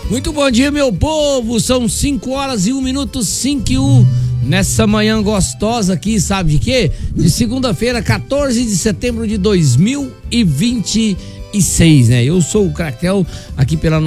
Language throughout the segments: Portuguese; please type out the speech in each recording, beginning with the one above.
Muito bom dia, meu povo. São 5 horas e 1 minuto, 5 e 1. Nessa manhã gostosa aqui, sabe de quê? De segunda-feira, 14 de setembro de 2026, né? Eu sou o Craquel, aqui pela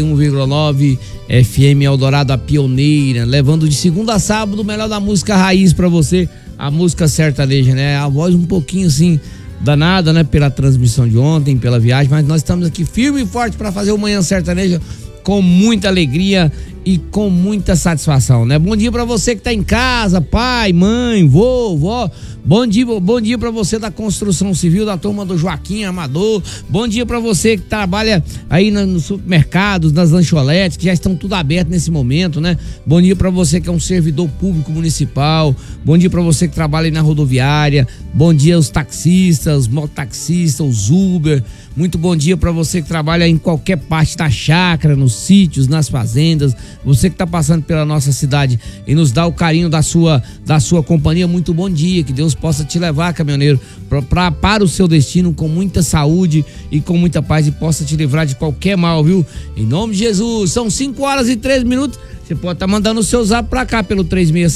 91,9 FM Eldorado, a pioneira, levando de segunda a sábado o melhor da música raiz pra você, a música sertaneja, né? A voz um pouquinho assim danada, né? Pela transmissão de ontem, pela viagem, mas nós estamos aqui firme e forte pra fazer o Manhã Sertaneja com muita alegria e com muita satisfação, né? Bom dia pra você que tá em casa, pai, mãe, vô, vó. Bom dia pra você da construção civil, da turma do Joaquim Amador. Bom dia pra você que trabalha aí nos supermercados, nas lanchonetes, que já estão tudo aberto nesse momento, né? Bom dia pra você que é um servidor público municipal. Bom dia pra você que trabalha aí na rodoviária. Bom dia aos taxistas, os mototaxistas, os Uber. Muito bom dia pra você que trabalha em qualquer parte da chácara, nos sítios, nas fazendas. Você que tá passando pela nossa cidade e nos dá o carinho da sua companhia, muito bom dia. Que Deus possa te levar, caminhoneiro, para o seu destino com muita saúde e com muita paz, e possa te livrar de qualquer mal, viu? Em nome de Jesus. São 5 horas e 13 minutos. Você pode estar mandando o seu zap pra cá pelo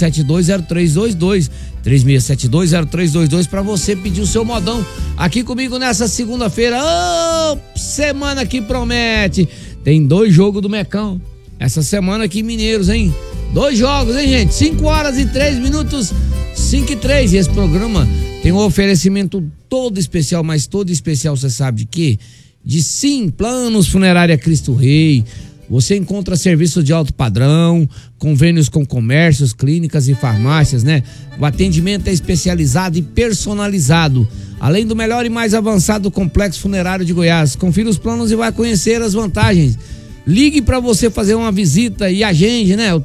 36720322, 36720322, pra você pedir o seu modão aqui comigo nessa segunda-feira. Oh, semana que promete. Tem 2 jogos do Mecão essa semana aqui em Mineiros, hein? 2 jogos, hein, gente? 5 horas e 3 minutos, 5 e 3. E esse programa tem um oferecimento todo especial, mas todo especial, você sabe de quê? De Sim Planos Funerária Cristo Rei. Você encontra serviços de alto padrão, convênios com comércios, clínicas e farmácias, né? O atendimento é especializado e personalizado, além do melhor e mais avançado complexo funerário de Goiás. Confira os planos e vai conhecer as vantagens. Ligue para você fazer uma visita e agende, né? O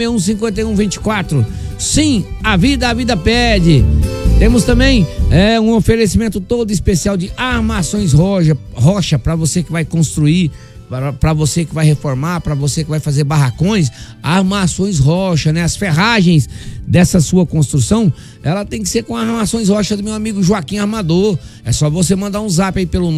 3661-5124. Sim, a vida pede. Temos também um oferecimento todo especial de armações rocha para você que vai construir, para você que vai reformar, para você que vai fazer barracões. Armações rocha, né? As ferragens dessa sua construção, ela tem que ser com armações rocha do meu amigo Joaquim Armador. É só você mandar um zap aí pelo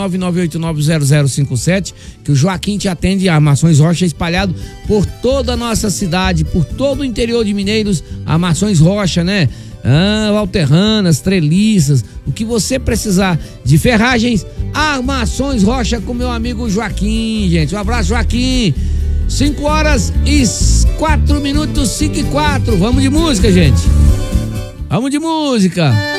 999890057, que o Joaquim te atende. Armações rocha espalhado por toda a nossa cidade, por todo o interior de Mineiros. Armações rocha, né? Alterranas, treliças, o que você precisar de ferragens, armações rocha com meu amigo Joaquim, gente. Um abraço, Joaquim. 5 horas e 4 minutos, 5 e 4. Vamos de música, gente. Vamos de música.